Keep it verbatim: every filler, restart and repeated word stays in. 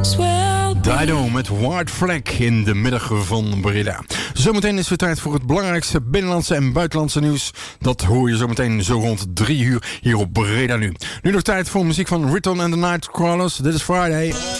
Dido met White Flag in de middag van Breda. Zometeen is het weer tijd voor het belangrijkste binnenlandse en buitenlandse nieuws. Dat hoor je zometeen zo rond drie uur hier op Breda nu. Nu nog tijd voor muziek van Riton and the Nightcrawlers. Dit is Friday.